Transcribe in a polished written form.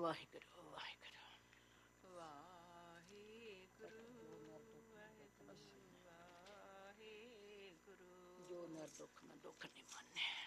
ਵਾਹਿਗੁਰੂ ਵਾਹਿਗੁਰੂ ਵਾਹਿਗੁਰੂ ਵਾਹਿਗੁਰੂ ਵਾਹਿਗੁਰੂ। ਜੋ ਨਰ ਦੁੱਖ ਮੈਂ ਦੁੱਖ ਨਹੀਂ ਮੰਨੇ।